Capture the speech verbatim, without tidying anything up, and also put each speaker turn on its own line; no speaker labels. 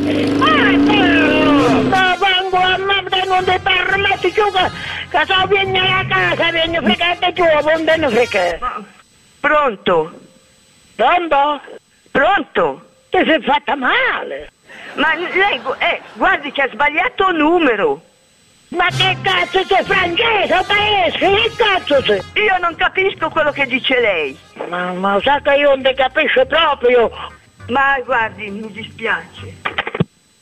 Ma vengo a me, non ti permetti più che, che so vieni alla casa, vieni fregate giù, non te ne frega.
Pronto?
Pronto?
Pronto?
Ti sei fatta male.
Ma lei, eh, guardi che ha sbagliato numero.
Ma che cazzo sei, francese o tedesco? Che cazzo sei?
Io non capisco quello che dice lei.
Ma, ma sa che io non ti capisco proprio.
Ma guardi, mi dispiace.